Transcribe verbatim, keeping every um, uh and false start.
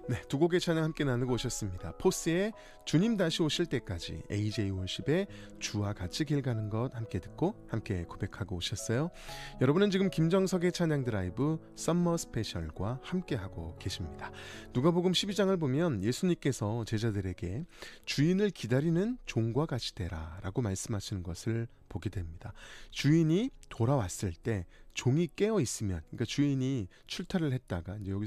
네, 두 곡의 찬양 함께 나누고 오셨습니다. 포스의 주님 다시 오실 때까지, 에이제이 월십의 주와 같이 길 가는 것 함께 듣고 함께 고백하고 오셨어요. 여러분은 지금 김정석의 찬양 드라이브 썸머 스페셜과 함께하고 계십니다. 누가복음 십이 장을 보면 예수님께서 제자들에게 주인을 기다리는 종과 같이 되라 라고 말씀하시는 것을 보게 됩니다. 주인이 돌아왔을 때 종이 깨어 있으면, 그러니까 주인이 출타를 했다가 이제 여기서